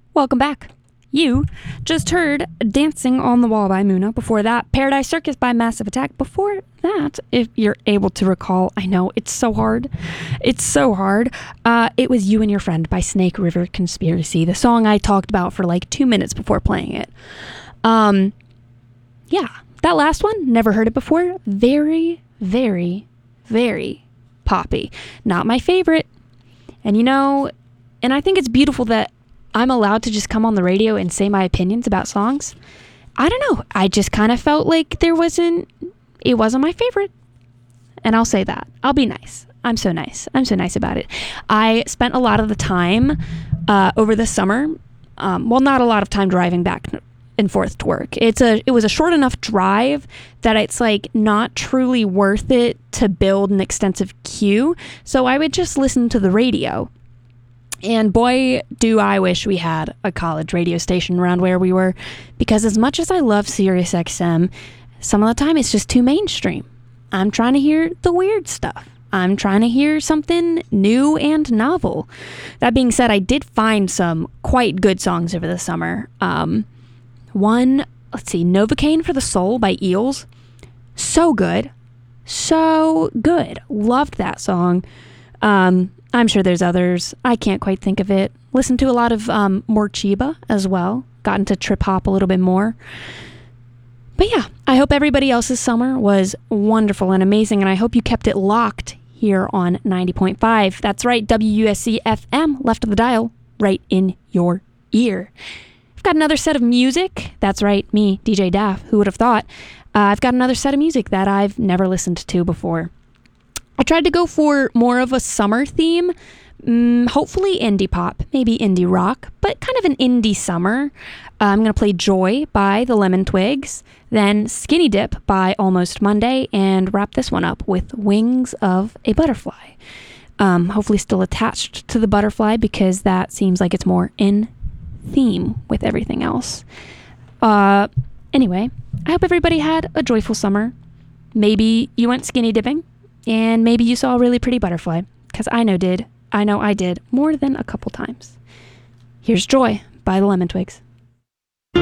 Welcome back. You just heard Dancing on the Wall by Muna. Before that, Paradise Circus by Massive Attack. Before that, if you're able to recall, I know, it's so hard. It was You and Your Friend by Snake River Conspiracy, the song I talked about for like 2 minutes before playing it. Yeah, that last one, never heard it before. Very, very, very poppy. Not my favorite. And and I think it's beautiful that I'm allowed to just come on the radio and say my opinions about songs. I don't know. I just kind of felt like it wasn't my favorite. And I'll say that. I'll be nice. I'm so nice. I'm so nice about it. I spent a lot of the time over the summer, not a lot of time driving back and forth to work. It was a short enough drive that it's like not truly worth it to build an extensive queue. So I would just listen to the radio. And boy, do I wish we had a college radio station around where we were, because as much as I love Sirius XM, some of the time it's just too mainstream. I'm trying to hear the weird stuff. I'm trying to hear something new and novel. That being said, I did find some quite good songs over the summer. One, Novocaine for the Soul by Eels. So good. So good. Loved that song. I'm sure there's others. I can't quite think of it. Listened to a lot of Morcheeba as well. Got into trip hop a little bit more. But yeah, I hope everybody else's summer was wonderful and amazing, and I hope you kept it locked here on 90.5. That's right, WUSC FM, left of the dial, right in your ear. I've got another set of music. That's right, me, DJ Daff. Who would have thought? I've got another set of music that I've never listened to before. I tried to go for more of a summer theme, hopefully indie pop, maybe indie rock, but kind of an indie summer. I'm going to play Joy by the Lemon Twigs, then Skinny Dip by Almost Monday, and wrap this one up with Wings of a Butterfly. Hopefully still attached to the butterfly, because that seems like it's more in theme with everything else. Anyway, I hope everybody had a joyful summer. Maybe you went skinny dipping. And maybe you saw a really pretty butterfly, because I know I did more than a couple times. Here's Joy by the Lemon Twigs.